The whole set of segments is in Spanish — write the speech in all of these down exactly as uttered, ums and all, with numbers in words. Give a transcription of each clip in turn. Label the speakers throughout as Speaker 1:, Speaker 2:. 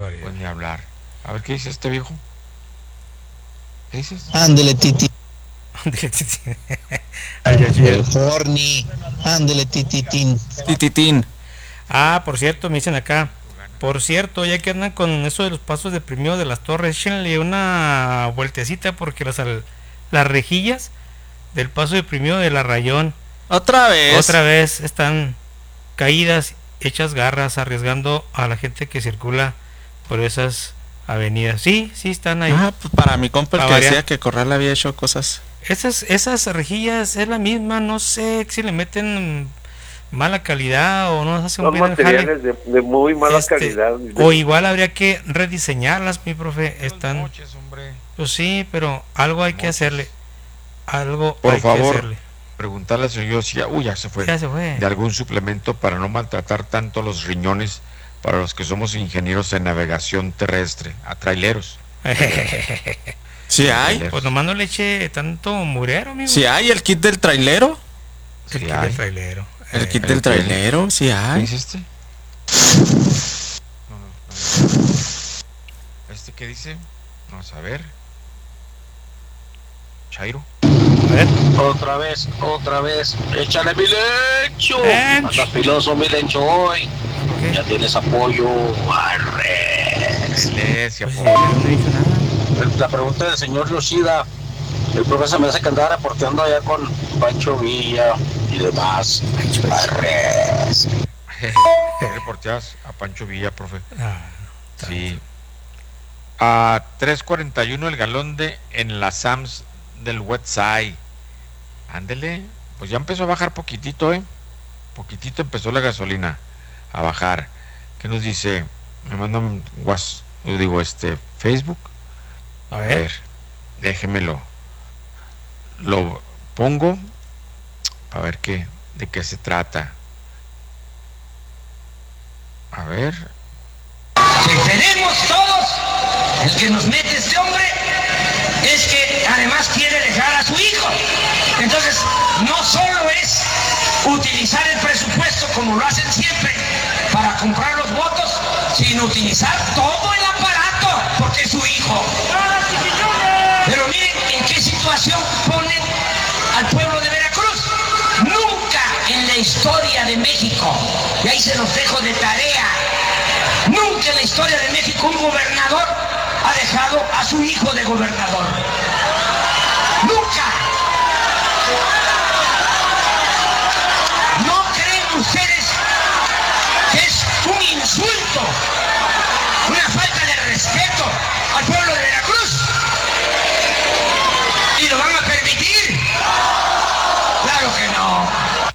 Speaker 1: barbaridad.
Speaker 2: Pues ni hablar. A ver, ¿qué dice este viejo? ¿Qué dices?
Speaker 3: Ándele, Titi.
Speaker 1: Ándele, Titi. El
Speaker 3: horny. Ándele, Tititín.
Speaker 1: Tititín. Ah, por cierto, me dicen acá. Por cierto, ya que andan con eso de los pasos de Primero de las Torres, échenle una vueltecita porque las, las rejillas del paso de Primero de la Rayón
Speaker 4: otra vez
Speaker 1: otra vez están caídas, hechas garras, arriesgando a la gente que circula por esas avenidas. Sí, sí están ahí.
Speaker 4: Ah, pues para mi compa el que decía que Corral había hecho cosas.
Speaker 1: Esas, esas rejillas es la misma, no sé si le meten mala calidad o no hacen
Speaker 5: Son
Speaker 1: bien
Speaker 5: materiales de, de muy mala
Speaker 1: este,
Speaker 5: calidad.
Speaker 1: O igual habría que rediseñarlas, mi profe. Están.
Speaker 2: Moches, hombre.
Speaker 1: Pues sí, pero algo hay moches. que hacerle. Algo
Speaker 2: Por
Speaker 1: hay
Speaker 2: favor,
Speaker 1: que hacerle.
Speaker 2: Preguntarle al señor si uy, ya se fue.
Speaker 1: Ya se fue.
Speaker 2: De algún suplemento para no maltratar tanto los riñones para los que somos ingenieros en navegación terrestre, a traileros.
Speaker 4: Sí hay.
Speaker 1: Pues nomás no le eche tanto murero, amigo.
Speaker 4: Sí hay el kit del trailero.
Speaker 1: El
Speaker 2: sí
Speaker 1: kit
Speaker 2: hay.
Speaker 1: del trailero.
Speaker 4: El
Speaker 1: eh,
Speaker 4: kit del trailero, sí hay.
Speaker 2: ¿Qué es este? No, no, no. ¿Este qué dice? Vamos a ver. Chairo.
Speaker 1: A ver.
Speaker 6: Otra vez, otra vez. Échale mi lecho. Andas filoso, mi lecho hoy. Okay. Ya tienes apoyo. Arre.
Speaker 2: Iglesia,
Speaker 1: pues, no he dicho nada.
Speaker 6: La pregunta del señor Yoshida. El profesor me hace que andaba reporteando allá con Pancho Villa y demás. Arre.
Speaker 2: Reporteas a Pancho Villa, profe.
Speaker 1: Ah,
Speaker 2: sí. A tres cuarenta y uno el galón de en la Sams del Westside. Ándele, pues ya empezó a bajar poquitito, eh. Poquitito empezó la gasolina a bajar. ¿Qué nos dice? Me mandan was, yo digo este Facebook.
Speaker 1: A ver,
Speaker 2: a ver déjemelo. Lo pongo a ver qué, de qué se trata. A ver.
Speaker 7: Que tenemos todos, el que nos mete este hombre es que además quiere dejar a su hijo. Entonces, no solo es utilizar el presupuesto como lo hacen siempre para comprar los votos, sino utilizar todo el aparato porque es su hijo. Pero miren en qué situación ponen al pueblo de Veracruz. Nunca en la historia de México, y ahí se los dejo de tarea, nunca en la historia de México un gobernador ha dejado a su hijo de gobernador. ¡Nunca! ¿No creen ustedes que es un insulto, una falta de respeto al pueblo de Veracruz? ¿Y lo van a permitir? Claro que no.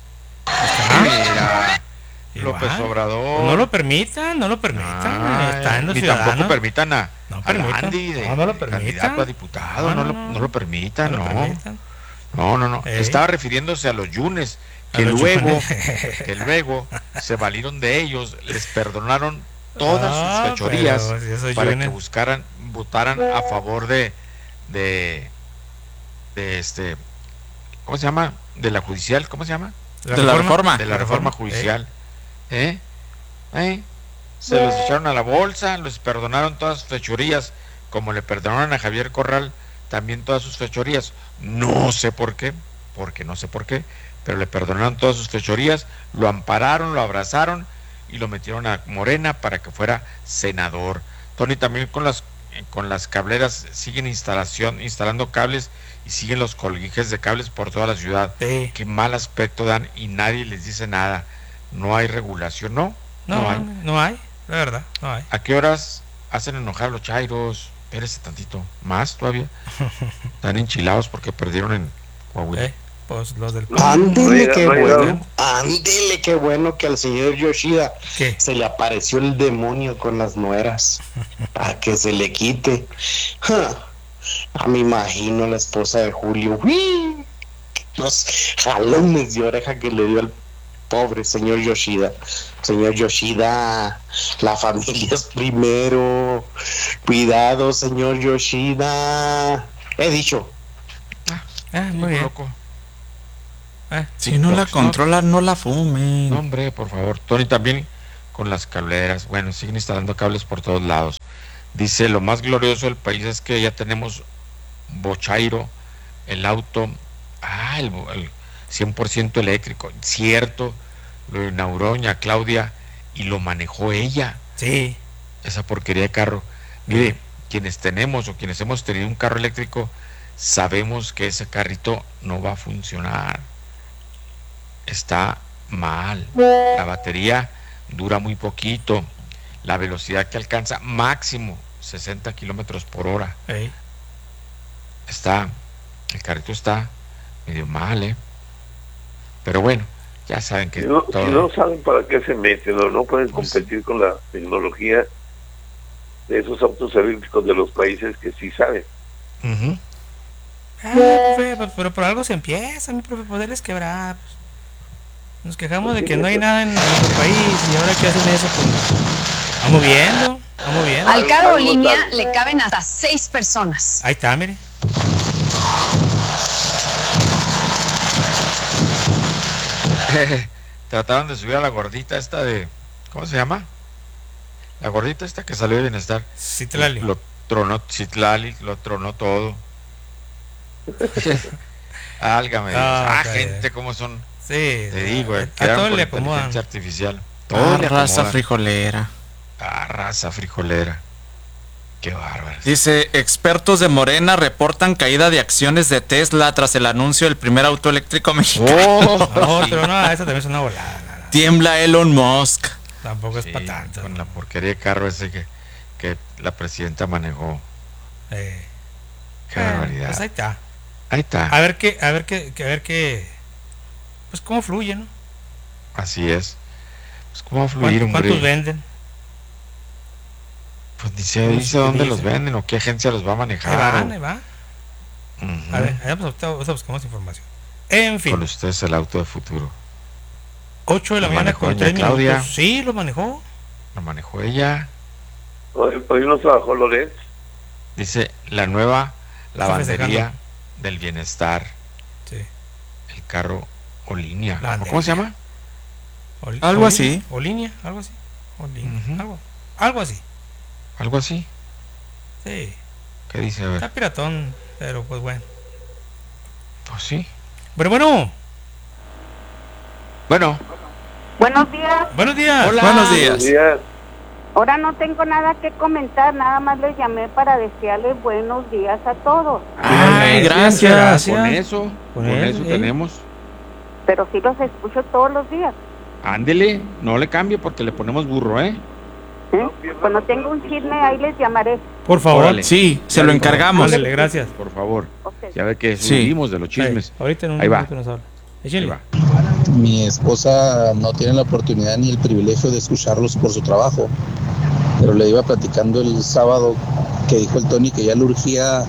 Speaker 2: Mira, López Obrador.
Speaker 1: No lo permitan, no lo permitan. Ay, está en los
Speaker 2: ni
Speaker 1: ciudadanos.
Speaker 2: tampoco permitan a,
Speaker 1: no
Speaker 2: a
Speaker 1: permitan.
Speaker 2: Randy de,
Speaker 1: no, no lo
Speaker 2: de
Speaker 1: permitan.
Speaker 2: candidato a diputado. No, no, no, lo, no lo permitan, no.
Speaker 1: No, lo permitan.
Speaker 2: no, no. no.
Speaker 1: ¿Eh?
Speaker 2: Estaba refiriéndose a los yunes, que
Speaker 1: los
Speaker 2: luego,
Speaker 1: yunes.
Speaker 2: que luego se valieron de ellos, les perdonaron todas
Speaker 1: ah,
Speaker 2: sus fechorías
Speaker 1: si
Speaker 2: para
Speaker 1: yunes.
Speaker 2: que buscaran, votaran a favor de, de, de este, ¿cómo se llama? De la judicial, ¿cómo se llama?
Speaker 4: De la reforma.
Speaker 2: De la reforma judicial. ¿Eh? ¿Eh? Se los echaron a la bolsa, les perdonaron todas sus fechorías, como le perdonaron a Javier Corral también todas sus fechorías. No sé por qué, porque no sé por qué, pero le perdonaron todas sus fechorías, lo ampararon, lo abrazaron y lo metieron a Morena para que fuera senador. Tony, también con las con las cableras siguen instalación, instalando cables y siguen los colguijes de cables por toda la ciudad.
Speaker 1: Sí.
Speaker 2: Qué mal aspecto dan y nadie les dice nada. No hay regulación, ¿no?
Speaker 1: No, no hay. No hay, la verdad, no hay.
Speaker 2: ¿A qué horas hacen enojar a los chairos? Espérese tantito, más todavía. Están enchilados porque perdieron en Coahuila.
Speaker 1: ¿Eh? Pues los del...
Speaker 3: Ándele, qué bueno. Ándele, qué bueno que al señor Yoshida
Speaker 1: ¿Qué?
Speaker 3: se le apareció el demonio con las nueras. Para que se le quite. A me imagino la esposa de Julio. ¡Uy! Los jalones de oreja que le dio al pobre señor Yoshida. Señor Yoshida, la familia es primero. Cuidado, señor Yoshida. He dicho.
Speaker 1: Ah, muy bien.
Speaker 2: Loco.
Speaker 1: Ah,
Speaker 4: si no la controlan, no la fumen.
Speaker 2: No, hombre, por favor. Tony, también con las cableras. Bueno, siguen instalando cables por todos lados. Dice, lo más glorioso del país es que ya tenemos Bochairo, el auto, ah, el, el cien por ciento eléctrico. Cierto, lo inauguró doña Claudia y lo manejó ella.
Speaker 1: Sí.
Speaker 2: Esa porquería de carro. Mire, quienes tenemos o quienes hemos tenido un carro eléctrico, sabemos que ese carrito no va a funcionar. Está mal. La batería dura muy poquito. La velocidad que alcanza máximo sesenta kilómetros por hora.
Speaker 1: Ey.
Speaker 2: Está, el carrito está medio mal, ¿eh? Pero bueno, ya saben que
Speaker 5: Si no,
Speaker 2: todo...
Speaker 5: si no saben para qué se meten, no, no pueden
Speaker 2: Pues-
Speaker 5: competir con la tecnología de esos autos eléctricos de los países que sí saben.
Speaker 2: Ujú.
Speaker 1: Ah, profe, pero, pero por algo se empieza, mi profe, poderles quebrar. Pues. Nos quejamos de que no hay nada en nuestro país y ahora que hacen eso, pues vamos viendo, vamos viendo.
Speaker 8: Al carro
Speaker 5: Algo
Speaker 8: línea
Speaker 5: tal.
Speaker 8: le caben hasta seis personas.
Speaker 1: Ahí está, mire.
Speaker 2: Trataron de subir a la gordita esta de... ¿Cómo se llama? La gordita esta que salió de Bienestar.
Speaker 1: Citlali.
Speaker 2: Lo tronó Citlali, lo tronó todo. Álgame Dios.
Speaker 1: Ah,
Speaker 2: Ah,
Speaker 1: está
Speaker 2: gente,
Speaker 1: bien.
Speaker 2: cómo son.
Speaker 1: Sí.
Speaker 2: Te digo, eh,
Speaker 1: a
Speaker 2: quedaron
Speaker 1: todos
Speaker 2: por
Speaker 1: le acomodan.
Speaker 2: inteligencia artificial.
Speaker 4: Ah,
Speaker 2: Todo le
Speaker 4: raza
Speaker 2: acomodan.
Speaker 4: frijolera.
Speaker 2: Ah, raza frijolera. Qué bárbaro.
Speaker 4: Dice, expertos de Morena reportan caída de acciones de Tesla tras el anuncio del primer auto eléctrico mexicano.
Speaker 2: Oh,
Speaker 1: No,
Speaker 2: sí.
Speaker 1: pero no, esa también es una volada. no, no.
Speaker 4: Tiembla Elon Musk.
Speaker 1: Tampoco
Speaker 2: Sí,
Speaker 1: es para tanto.
Speaker 2: con la porquería de carro ese que, que la presidenta manejó.
Speaker 1: Eh,
Speaker 2: Qué
Speaker 1: eh,
Speaker 2: barbaridad.
Speaker 1: Pues ahí está.
Speaker 2: Ahí está.
Speaker 1: A ver qué, a ver qué, que- a ver qué. Pues cómo fluye, ¿no?
Speaker 2: Así es. Pues cómo va a fluir,
Speaker 1: ¿Cuántos,
Speaker 2: hombre.
Speaker 1: cuántos venden?
Speaker 2: Pues dice,
Speaker 1: No sé
Speaker 2: dice
Speaker 1: qué
Speaker 2: dónde
Speaker 1: dice.
Speaker 2: los venden o qué agencia los va a
Speaker 1: Ahí
Speaker 2: manejar.
Speaker 1: van,
Speaker 2: o-
Speaker 1: ahí va.
Speaker 2: Ujú.
Speaker 1: A ver, ahí vamos a, ahorita buscamos información. En fin,
Speaker 2: Con ustedes el auto de futuro.
Speaker 1: ocho de la
Speaker 2: ¿Lo
Speaker 1: mañana
Speaker 2: manejó
Speaker 1: con
Speaker 2: doña
Speaker 1: tres
Speaker 2: Claudia?
Speaker 1: minutos. Sí, lo manejó.
Speaker 2: Lo manejó ella.
Speaker 5: Hoy, hoy no trabajó Lorenz.
Speaker 2: Dice, la nueva lavandería
Speaker 1: festejando.
Speaker 2: del bienestar.
Speaker 1: Sí.
Speaker 2: El carro o línea.
Speaker 1: Lavandería.
Speaker 2: ¿Cómo se llama?
Speaker 1: Ol-
Speaker 4: Algo
Speaker 1: o
Speaker 4: así.
Speaker 1: línea, O línea, algo así. O línea,
Speaker 2: Ujú.
Speaker 1: algo, algo así.
Speaker 2: Algo así.
Speaker 1: Sí.
Speaker 2: ¿Qué dice? A ver.
Speaker 1: Está piratón, pero pues bueno.
Speaker 2: Pues sí.
Speaker 1: Pero bueno,
Speaker 2: Bueno,
Speaker 9: Buenos días.
Speaker 1: buenos días.
Speaker 4: Buenos
Speaker 5: Buenos
Speaker 4: días.
Speaker 5: días.
Speaker 9: Ahora no tengo nada que comentar, nada más les llamé para desearles buenos días a todos.
Speaker 4: Ay, gracias.
Speaker 1: gracias.
Speaker 2: con eso,
Speaker 1: Con
Speaker 2: con,
Speaker 1: él,
Speaker 2: eso
Speaker 1: ¿eh?
Speaker 2: tenemos.
Speaker 9: Pero sí los escucho todos los días.
Speaker 2: Ándele, no le cambie porque le ponemos burro, ¿eh?
Speaker 9: ¿eh? Cuando tengo un chisme, ahí les llamaré.
Speaker 1: Por favor.
Speaker 2: Órale.
Speaker 4: Sí, se lo encargamos.
Speaker 1: Ándale, gracias.
Speaker 2: Por favor.
Speaker 9: Ok.
Speaker 2: Ya ve que
Speaker 4: Sí.
Speaker 2: subimos de los chismes.
Speaker 1: Ahí, ahorita en un
Speaker 2: Ahí va.
Speaker 1: minuto nos habla.
Speaker 2: Ahí
Speaker 1: Échale.
Speaker 2: va.
Speaker 10: Mi esposa no tiene la oportunidad ni el privilegio de escucharlos por su trabajo, pero le iba platicando el sábado que dijo el Tony que ya le urgía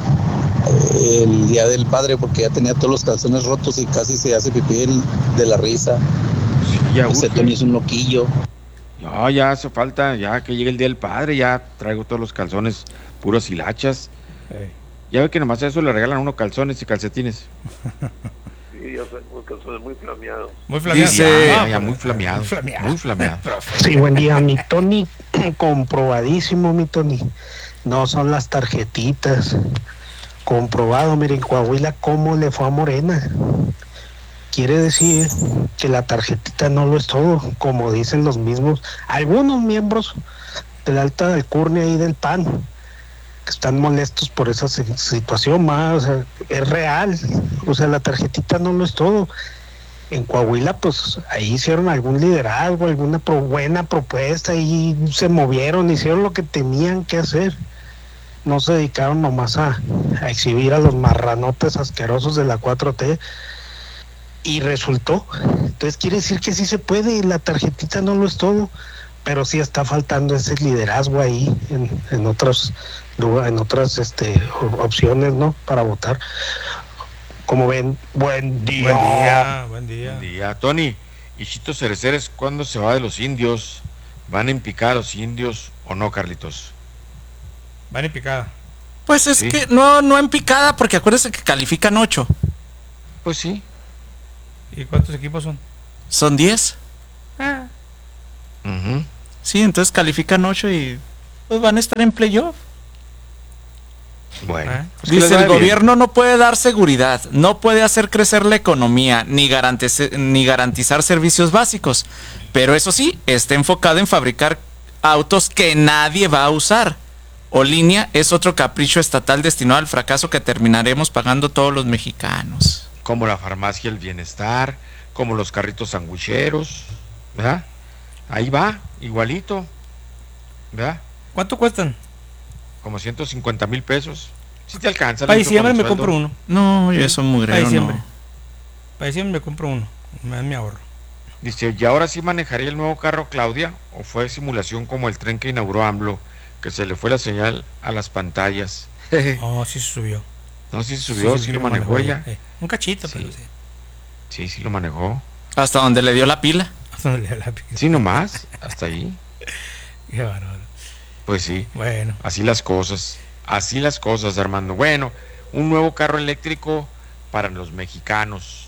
Speaker 10: eh, el día del padre porque ya tenía todos los calzones rotos y casi se hace pipí el- de la risa.
Speaker 2: Sí, ya
Speaker 10: Ese
Speaker 2: urge.
Speaker 10: Tony es un loquillo.
Speaker 2: No, ya hace falta, ya que llegue el día del padre, ya traigo todos los calzones puros hilachas.
Speaker 1: Ey.
Speaker 2: Ya ve que nomás a eso le regalan uno calzones y calcetines.
Speaker 5: Sí, ya son unos calzones muy flameados.
Speaker 1: Muy flameado.
Speaker 4: Dice-
Speaker 2: Ya,
Speaker 1: Ah,
Speaker 2: ya
Speaker 1: pues,
Speaker 2: muy flameado.
Speaker 1: Muy flameado.
Speaker 2: Muy flameado.
Speaker 11: Sí, buen día, mi Tony. Comprobadísimo, mi Tony. No son las tarjetitas. Comprobado, miren, Coahuila, cómo le fue a Morena. Quiere decir que la tarjetita no lo es todo, como dicen los mismos, algunos miembros de la alta alcurnia y del P A N, que están molestos por esa si- situación más, o sea, es real, o sea, la tarjetita no lo es todo. En Coahuila, pues ahí hicieron algún liderazgo, alguna pro- buena propuesta y se movieron, hicieron lo que tenían que hacer. No se dedicaron nomás a, a exhibir a los marranotes asquerosos de la cuatro T y resultó. Entonces quiere decir que sí se puede y la tarjetita no lo es todo, pero sí está faltando ese liderazgo ahí en, en otras lugar- en otras este o- opciones, ¿no? Para votar. Como ven, buen día.
Speaker 1: Buen día, buen día.
Speaker 2: Buen día. Tony, ¿y Chito Cereceres cuándo se va de los indios? ¿Van en picada a los indios o no, Carlitos?
Speaker 1: Van en picada.
Speaker 4: Pues es
Speaker 2: Sí.
Speaker 4: que no, no en picada, porque acuérdense que califican ocho.
Speaker 2: Pues sí.
Speaker 1: ¿Y cuántos equipos son?
Speaker 4: Son diez.
Speaker 1: Ah,
Speaker 2: Ujú.
Speaker 4: Sí, entonces califican ocho y pues van a estar en playoff.
Speaker 2: Bueno,
Speaker 4: ¿Eh?
Speaker 2: pues que
Speaker 4: Dice,
Speaker 2: les
Speaker 4: el
Speaker 2: vaya
Speaker 4: gobierno bien. No puede dar seguridad, no puede hacer crecer la economía, ni, garantice, ni garantizar servicios básicos. Pero eso sí, está enfocado en fabricar autos que nadie va a usar. O línea es otro capricho estatal destinado al fracaso que terminaremos pagando todos los mexicanos.
Speaker 2: Como la farmacia El Bienestar, como los carritos sanguicheros, ¿verdad? Ahí va, igualito, ¿verdad?
Speaker 1: ¿Cuánto cuestan?
Speaker 2: Como ciento cincuenta mil pesos. Si te alcanza.
Speaker 1: Para diciembre me compro uno.
Speaker 4: No, yo eso mugrero,
Speaker 1: Para diciembre.
Speaker 4: no.
Speaker 1: Para diciembre me compro uno. Me dan mi ahorro.
Speaker 2: Dice, ¿y ahora sí manejaría el nuevo carro Claudia? ¿O fue simulación como el tren que inauguró AMLO, que se le fue la señal a las pantallas?
Speaker 1: No, sí se subió.
Speaker 2: No, sí se subió, sí, sí, sí lo manejó, manejó ella.
Speaker 1: Eh, un cachito,
Speaker 2: sí.
Speaker 1: pero sí.
Speaker 2: Sí, sí lo manejó.
Speaker 4: Hasta donde le dio la pila.
Speaker 1: Hasta donde le dio la pila.
Speaker 2: Sí, nomás, hasta ahí.
Speaker 1: Qué bárbaro.
Speaker 2: Pues sí.
Speaker 1: Bueno.
Speaker 2: Así las cosas. Así las cosas, Armando. Bueno, un nuevo carro eléctrico para los mexicanos.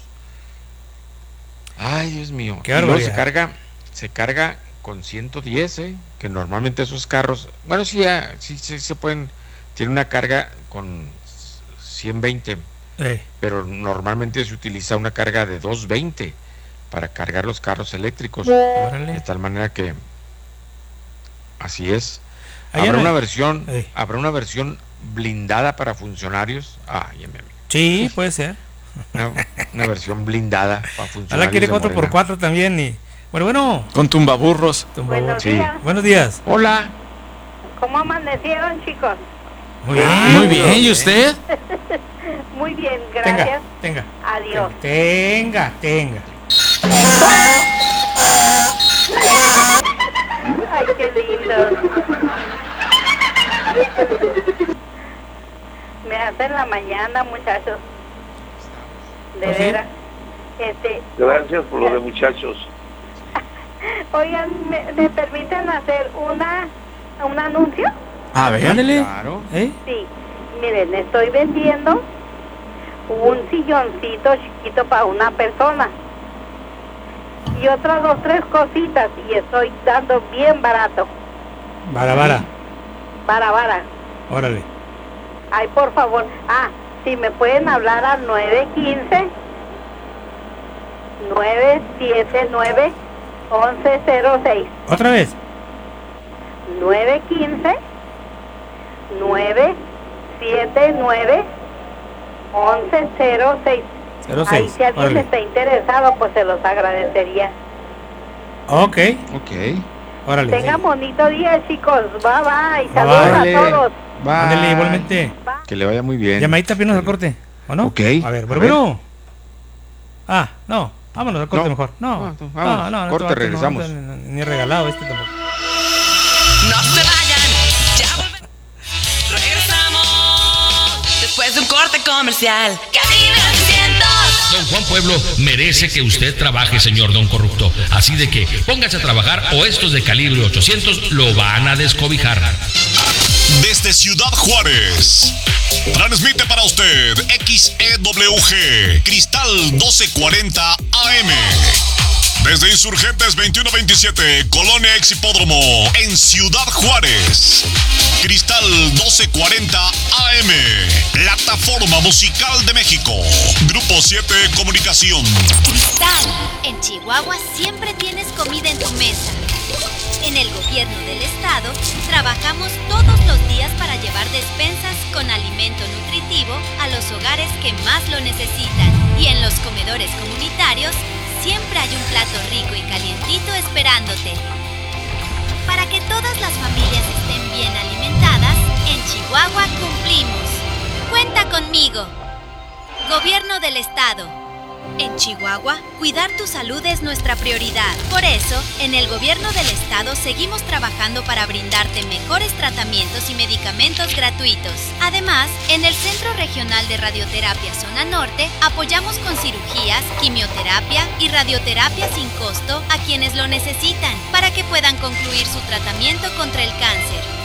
Speaker 2: Ay, Dios mío.
Speaker 1: Qué
Speaker 2: y luego
Speaker 1: barbaridad.
Speaker 2: se carga, se carga con ciento diez, ¿eh? Que normalmente esos carros, bueno, sí, ya, sí, sí se pueden, tiene una carga con ciento veinte,
Speaker 1: eh.
Speaker 2: pero normalmente se utiliza una carga de doscientos veinte para cargar los carros eléctricos. Órale. De tal manera que así es.
Speaker 1: Ayer
Speaker 2: habrá
Speaker 1: me...
Speaker 2: una versión,
Speaker 1: eh.
Speaker 2: habrá una versión blindada para funcionarios. Ay, ya me...
Speaker 1: Sí, puede ser.
Speaker 2: Una, una versión blindada para funcionarios.
Speaker 1: Ahora quiere cuatro por cuatro también y bueno, bueno.
Speaker 4: Con tumbaburros.
Speaker 1: tumbaburros.
Speaker 9: Buenos
Speaker 2: sí.
Speaker 9: días.
Speaker 1: Buenos días.
Speaker 2: Hola.
Speaker 9: ¿Cómo amanecieron, chicos?
Speaker 1: Muy bien.
Speaker 4: Muy bien, ¿y usted?
Speaker 9: Muy bien, gracias.
Speaker 1: Tenga, tenga.
Speaker 9: Adiós.
Speaker 1: Tenga, tenga.
Speaker 9: Ay, qué lindo. Me hacen la mañana, muchachos. De
Speaker 1: ¿Sí?
Speaker 9: veras. Este,
Speaker 5: Gracias por lo de muchachos.
Speaker 9: oigan, ¿me, me permiten hacer una un anuncio?
Speaker 4: A ver.
Speaker 1: Ándale.
Speaker 2: Claro.
Speaker 1: ¿Eh?
Speaker 9: Sí. Miren, estoy vendiendo un silloncito chiquito para una persona. Y otras dos, tres cositas. Y estoy dando bien barato.
Speaker 1: Vara, vara.
Speaker 9: Para, para.
Speaker 1: Órale.
Speaker 9: Ay, por favor. Ah, si me pueden hablar al nueve quince, nueve siete nueve, once cero seis.
Speaker 1: ¿Otra vez?
Speaker 9: nueve quince, nueve siete nueve, once cero seis.
Speaker 1: cero
Speaker 9: Ahí
Speaker 1: seis.
Speaker 9: si alguien
Speaker 1: Órale.
Speaker 9: está interesado, pues se los agradecería.
Speaker 1: Ok.
Speaker 2: Ok.
Speaker 1: Órale.
Speaker 9: Tengan
Speaker 1: sí.
Speaker 9: bonito día, chicos. Bye, bye.
Speaker 1: Bye,
Speaker 9: Saludos
Speaker 2: bye.
Speaker 9: a todos.
Speaker 2: Bye.
Speaker 1: Ándale, igualmente.
Speaker 2: Que le vaya muy bien.
Speaker 1: Llamadita apenas al corte, ¿o no?
Speaker 2: Ok.
Speaker 1: A ver,
Speaker 2: A
Speaker 1: pero
Speaker 2: ver.
Speaker 1: bueno. Ah, no. Vámonos al corte
Speaker 2: No.
Speaker 1: mejor. No.
Speaker 2: No,
Speaker 1: No,
Speaker 2: vámonos.
Speaker 1: no, no.
Speaker 2: Corte,
Speaker 1: este vato
Speaker 2: regresamos.
Speaker 1: no, ni regalado este tampoco.
Speaker 12: No se vayan, ya volvemos. Regresamos después de un corte comercial. Cadena cientos.
Speaker 13: Don Juan Pueblo merece que usted trabaje, señor Don Corrupto. Así de que póngase a trabajar o estos de calibre ochocientos lo van a descobijar.
Speaker 14: Desde Ciudad Juárez, transmite para usted X E W G Cristal doce cuarenta A M. Desde Insurgentes veintiuno veintisiete, Colonia Ex Hipódromo, en Ciudad Juárez. Cristal doce cuarenta A M, Plataforma Musical de México. Grupo siete Comunicación.
Speaker 15: Cristal, en Chihuahua siempre tienes comida en tu mesa. En el gobierno del estado, trabajamos todos los días para llevar despensas con alimento nutritivo a los hogares que más lo necesitan. Y en los comedores comunitarios, siempre hay un plato rico y calientito esperándote. Para que todas las familias estén bien alimentadas, en Chihuahua cumplimos. Cuenta conmigo. Gobierno del Estado. En Chihuahua, cuidar tu salud es nuestra prioridad. Por eso, en el Gobierno del Estado seguimos trabajando para brindarte mejores tratamientos y medicamentos gratuitos. Además, en el Centro Regional de Radioterapia Zona Norte, apoyamos con cirugías, quimioterapia y radioterapia sin costo a quienes lo necesitan, para que puedan concluir su tratamiento contra el cáncer.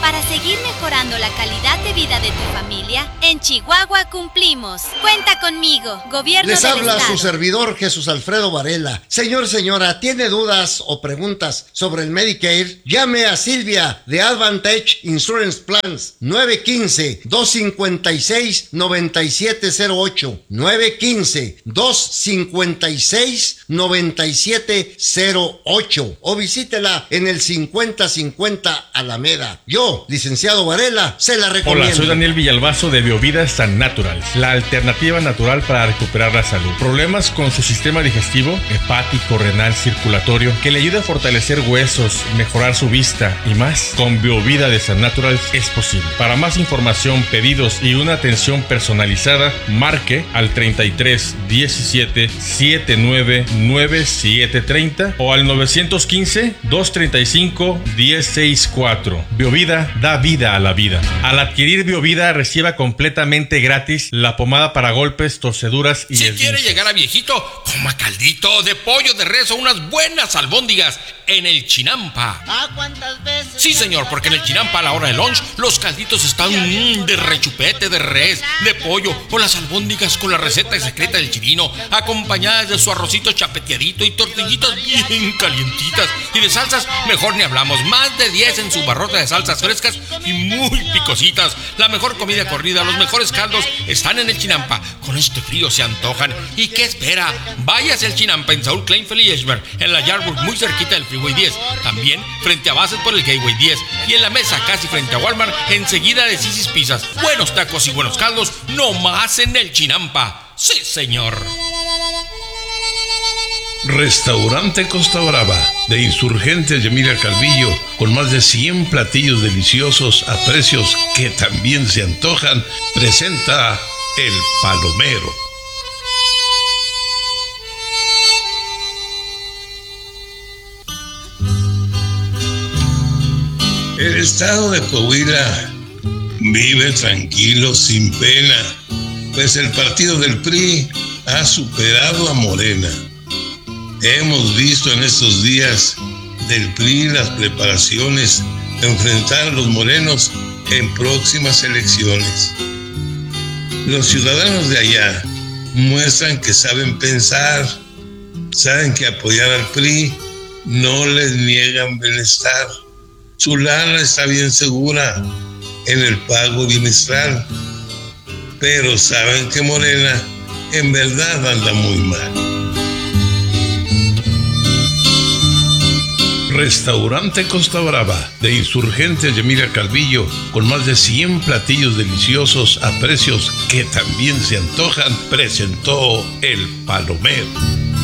Speaker 15: Para seguir mejorando la calidad de vida de tu familia, en Chihuahua cumplimos. Cuenta conmigo, Gobierno
Speaker 16: Les
Speaker 15: del
Speaker 16: habla
Speaker 15: Estado.
Speaker 16: su servidor Jesús Alfredo Varela. Señor, señora, ¿tiene dudas o preguntas sobre el Medicare? Llame a Silvia de Advantage Insurance Plans nueve uno cinco, dos cinco seis, nueve siete cero ocho nueve uno cinco, dos cinco seis, nueve siete cero ocho o visítela en el cincuenta cincuenta Alameda. Yo, licenciado Varela, se la recomiendo.
Speaker 17: Hola, soy Daniel Villalbazo de Biovida San Natural, la alternativa natural para recuperar la salud. Problemas con su sistema digestivo, hepático, renal, circulatorio, que le ayude a fortalecer huesos, mejorar su vista y más. Con Biovida de San Natural es posible. Para más información, pedidos y una atención personalizada, marque al treinta y tres diecisiete setenta y nueve noventa y siete treinta o al nueve uno cinco, dos treinta y cinco, diez sesenta y cuatro. Biovida da vida a la vida. Al adquirir Biovida, reciba completamente gratis la pomada para golpes, torceduras y
Speaker 13: Si
Speaker 17: esguinces.
Speaker 13: quiere llegar a viejito, coma caldito de pollo de res o unas buenas albóndigas en el Chinampa.
Speaker 18: ¿Ah, cuántas veces?
Speaker 13: Sí, señor, porque en el Chinampa a la hora de lunch los calditos están mmm, de rechupete, de res, de pollo o las albóndigas con la receta secreta del chirino, acompañadas de su arrocito chapeteadito y tortillitas bien calientitas. Y de salsas, mejor ni hablamos. Más de diez en su barrota de salsas frescas y muy picositas. La mejor comida corrida, los mejores caldos están en el Chinampa. Con este frío se antojan. ¿Y qué espera? Váyase al Chinampa en Saúl Kleinfeld y Eschberg, en la Yardburg, muy cerquita del Freeway diez. También frente a Bassett por el Gateway diez. Y en la mesa casi frente a Walmart, enseguida de Sisi's Pizzas. Buenos tacos y buenos caldos, no más en el Chinampa. Sí, señor.
Speaker 19: Restaurante Costa Brava, de Insurgentes Yamila Calvillo, con más de cien platillos deliciosos a precios que también se antojan, presenta El Palomero. El estado de Coahuila vive tranquilo, sin pena, pues el partido del P R I ha superado a Morena. Hemos visto en estos días del P R I las preparaciones de enfrentar a los morenos en próximas elecciones. Los ciudadanos de allá muestran que saben pensar, saben que apoyar al P R I no les niegan bienestar. Su lana está bien segura en el pago bimestral, pero saben que Morena en verdad anda muy mal. Restaurante Costa Brava, de Insurgentes Yamila Calvillo, con más de cien platillos deliciosos a precios que también se antojan, presentó El Palomero.